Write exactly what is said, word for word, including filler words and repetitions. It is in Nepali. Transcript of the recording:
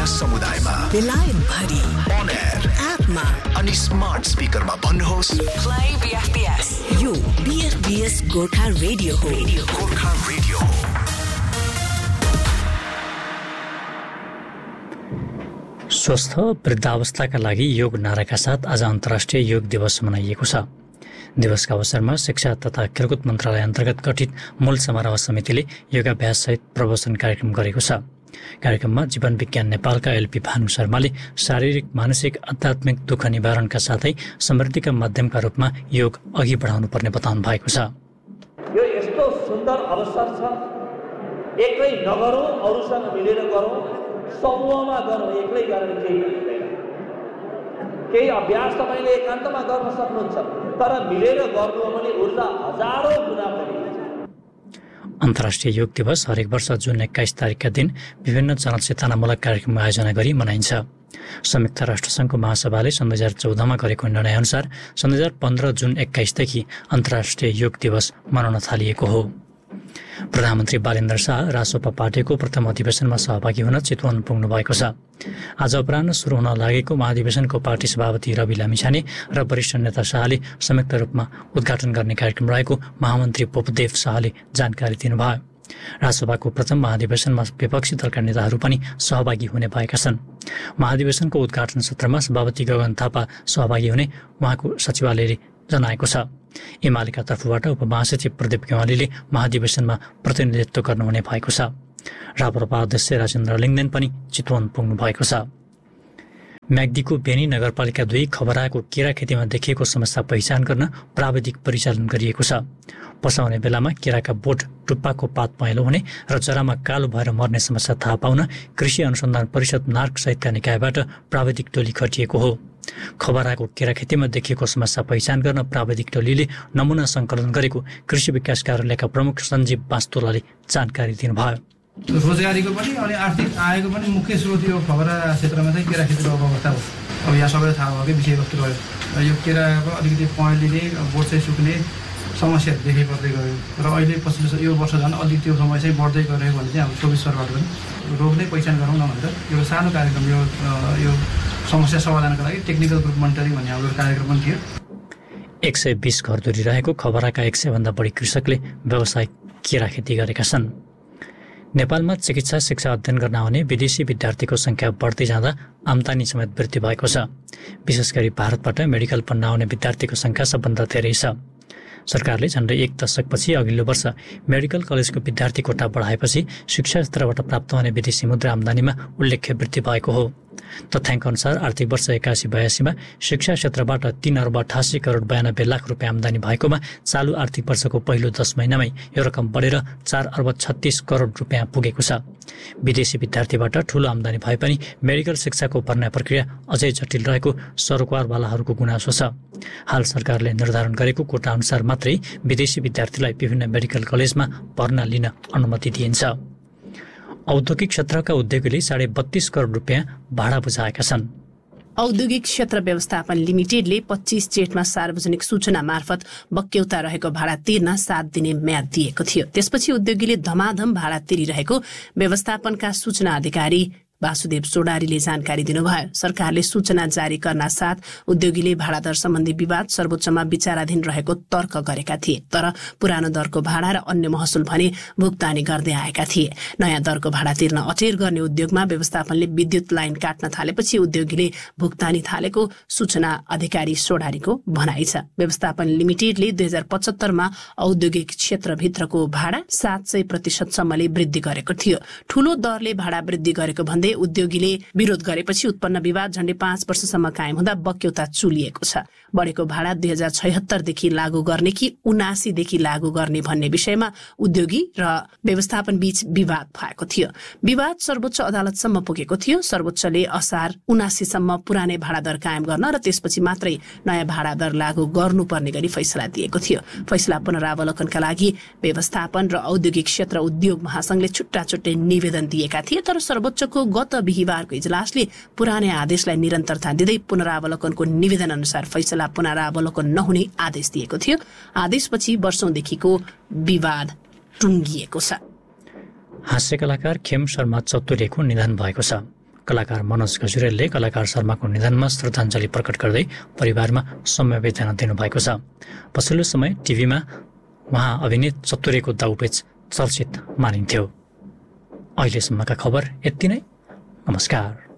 स्थानीय समुदायमा, बेलायत भरि, on air, एपमा अनि स्मार्ट स्पिकरमा भन्नुहोस् Play B F B S. यो B F B S Gorkha radio हो। गोर्खा रेडियो हो। स्वस्थ वृद्धावस्थाका लागि योग नाराका साथ आज अन्तर्राष्ट्रिय योग दिवस मनाइएको छ। दिवसका अवसरमा शिक्षा तथा खेलकुद मन्त्रालय अन्तर्गत गठित मूल समारोह समितिले योगाभ्याससहित प्रवचन कार्यक्रम गरेको छ। कार्यक्रममा जीवन विज्ञान नेपालका एलपी भानु शर्माले शारीरिक, मानसिक, आध्यात्मिक दुःख निवारणका साथै समृद्धिका माध्यमका रूपमा योग अघि बढाउनु पर्ने बताउनु भएको छ। यो यस्तो सुन्दर अवसर छ, एक्लै नगरौँ, अरूसँग मिलेर गरौँ, समूहमा गरौँ, एक्लै गरेर केही हुँदैन। केही अभ्यास तपाईँले एकान्तमा गर्न सक्नुहुन्छ, तर मिलेर गर्नु हो भने ऊर्जा हजारौँ गुणा बढी। अन्तर्राष्ट्रिय योग दिवस हरेक वर्ष जुन एक्काइस तारिकका दिन विभिन्न जनचेतनामूलक कार्यक्रम आयोजना गरी मनाइन्छ। संयुक्त राष्ट्रसङ्घको महासभाले सन् दुई हजार चौधमा गरेको निर्णयअनुसार सन् दुई हजार पन्ध्र जुन एक्काइसदेखि अन्तर्राष्ट्रिय योग दिवस मनाउन थालिएको हो। प्रधानमन्त्री बालेन्द्र शाह रासोपा पार्टीको प्रथम अधिवेशनमा सहभागी हुन चितवन पुग्नु भएको छ। आज अपराह्न सुरु हुन लागेको महाधिवेशनको पार्टी सभापति रवि लामिछाने र वरिष्ठ नेता शाहले संयुक्त रूपमा उद्घाटन गर्ने कार्यक्रम रहेको महामन्त्री पोपदेव शाहले जानकारी दिनुभयो। रासोपाको प्रथम महाधिवेशनमा विपक्षी दलका नेताहरू पनि सहभागी हुने भएका छन्। महाधिवेशनको उद्घाटन सत्रमा सभापति गगन थापा सहभागी हुने उहाँको सचिवालयले जनाएको छ। एमालेका तर्फबाट उपमहासचिव प्रदीप गेवालीले महाधिवेशनमा प्रतिनिधित्व गर्नुहुने भएको छ। राप्रपा अध्यक्ष राजेन्द्र लिङ्गदेन पनि चितवन पुग्नु भएको छ। म्याग्दीको बेनी नगरपालिका दुई खबराको केरा खेतीमा देखिएको समस्या पहिचान गर्न प्राविधिक परिचालन गरिएको छ। पसाउने बेलामा केराका बोट, टुप्पाको पात पहेँलो हुने र जरामा कालो भएर मर्ने समस्या थाहा पाउन कृषि अनुसन्धान परिषद नार्क सहितका निकायबाट प्राविधिक टोली खटिएको हो। खबराको केरा खेतीमा देखिएको समस्या पहिचान गर्न प्राविधिक टोलीले नमुना सङ्कलन गरेको कृषि विकास कार्यालयका प्रमुख सञ्जीव बास्तोलाले जानकारी दिनुभयो। रोजगारीको पनि अनि आर्थिक आयको पनि मुख्य स्रोत यो खबरा क्षेत्रमा चाहिँ केरा खेतीको अवस्था हो। अब यहाँ सबैलाई थाहा भएकै विषयवस्तु रह्यो। यो केराको अलिकति पहेँलिने, बोट चाहिँ सुक्ने समस्या देखै पर्दै गयो र अहिले पछिल्लो यो वर्ष झन् अलिक त्यो समय चाहिँ बढ्दै गयो भने चाहिँ हाम्रो चौबिस सरबाट पनि रोग नै पहिचान गरौँ न भनेर यो सानो कार्यक्रम, यो यो समस्या समाधानका लागि टेक्निकल ग्रुप मोनिटरिङ भन्ने हाम्रो कार्यक्रम पनि थियो। एक सय बिस घरधुरी रहेको खबराका एक सय भन्दा बढी कृषकले व्यावसायिक केरा खेती गरेका छन्। नेपालमा चिकित्सा शिक्षा अध्ययन गर्न आउने विदेशी विद्यार्थीको संख्या बढ्दै जाँदा आम्दानी समेत वृद्धि भएको छ। विशेष गरी भारतबाट मेडिकल पढ्न आउने विद्यार्थीको संख्या सबभन्दा धेरै छ। सरकारले झन्डै एक दशकपछि अघिल्लो वर्ष मेडिकल कलेजको विद्यार्थी कोटा बढाएपछि शिक्षा क्षेत्रबाट प्राप्त हुने विदेशी मुद्रा आम्दानीमा उल्लेख्य वृद्धि भएको हो। तथ्याङ्क अनुसार आर्थिक वर्ष एकासी बयासीमा शिक्षा क्षेत्रबाट तीन अर्ब अठासी करोड बयानब्बे लाख रुपियाँ आम्दानी भएकोमा चालु आर्थिक वर्षको पहिलो दस महिनामै यो रकम बढेर चार अर्ब छत्तीस करोड रुपियाँ पुगेको छ। विदेशी विद्यार्थीबाट ठूलो आम्दानी भए पनि मेडिकल शिक्षाको भर्ना प्रक्रिया अझै जटिल रहेको सरोकारवालाहरूको गुनासो छ। हाल सरकारले निर्धारण गरेको कोटा अनुसार मात्रै विदेशी विद्यार्थीलाई विभिन्न मेडिकल कलेजमा भर्ना लिन अनुमति दिइन्छ। औद्योगिक क्षेत्रका उद्योगीले साढे बत्तीस करोड रुपियाँ भाडा बुझाएका छन्। औद्योगिक क्षेत्र व्यवस्थापन लिमिटेडले पच्चीस जेठमा सार्वजनिक सूचना मार्फत बक्यौता रहेको भाडा तिर्न सात दिने म्याद दिएको थियो। त्यसपछि उद्योगीले धमाधम भाडा तिरिरहेको व्यवस्थापनका सूचना अधिकारी वासुदेव सोडारीले जानकारी दिनुभयो। सरकारले सूचना जारी गर्न साथ उद्योगीले भाडा दर सम्बन्धी विवाद सर्वोच्चमा विचाराधीन रहेको तर्क गरेका थिए, तर पुरानो दरको भाडा र अन्य महसुल भने भुक्तानी गर्दै आएका थिए। नयाँ दरको भाडा तिर्न अटेर गर्ने उद्योगमा व्यवस्थापनले विद्युत लाइन काट्न थालेपछि उद्योगीले भुक्तानी थालेको सूचना अधिकारी सोडारीको भनाइ छ। व्यवस्थापन लिमिटेडले दुई हजार पचहत्तरमा औद्योगिक क्षेत्रभित्रको भाडा सात सय प्रतिशतसम्मले वृद्धि गरेको थियो। ठूलो दरले भाडा वृद्धि गरेको भन्दै उद्योगीले विरोध गरेपछि उत्पन्न विवाद झण्डै पाँच वर्षसम्म कायम हुँदा बक्यौता चुलिएको छ। बढेको भाडा दुई हजार छयहत्तरदेखि लागू गर्ने कि उनासीदेखि लागू गर्ने भन्ने विषयमा उद्योगी र व्यवस्थापन बीच विवाद भएको थियो। विवाद सर्वोच्च अदालतसम्म पुगेको थियो। सर्वोच्चले असार उनासीसम्म पुरानै भाडा दर कायम गर्न र त्यसपछि मात्रै नयाँ भाडा दर लागू गर्नुपर्ने गरी फैसला दिएको थियो। फैसला पुनरावलोकनका लागि व्यवस्थापन र औद्योगिक क्षेत्र उद्योग महासंघले छुट्टा छुट्टै निवेदन दिएका थिए, तर सर्वोच्चको गत बिहिबारको इजलासले पुरानै आदेशलाई निरन्तरता दिँदै पुनरावलोकनको निवेदन अनुसार फैसला पुनरावलोकन नहुने आदेश दिएको थियो। आदेशपछि वर्षौंदेखिको विवाद टुङ्गिएको छ। हास्य कलाकार खेम शर्मा चौतुर्यको निधन भएको छ। कलाकार मनोज गजुरेलले कलाकार शर्माको निधनमा श्रद्धाञ्जली प्रकट गर्दै परिवारमा समवेदना दिनुभएको छ। पछिल्लो समय टिभीमा उहाँ अभिनेत चतुरेको दाउपेच चर्चित मानिन्थ्यो। अहिलेसम्मका खबर यति नै। नमस्कार।